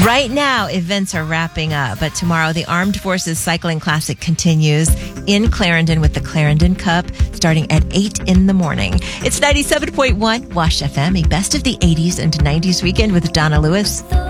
Right now, events are wrapping up, but tomorrow the Armed Forces Cycling Classic continues in Clarendon with the Clarendon Cup starting at 8 in the morning. It's 97.1 Wash FM, a best of the 80s and 90s weekend with Donna Lewis.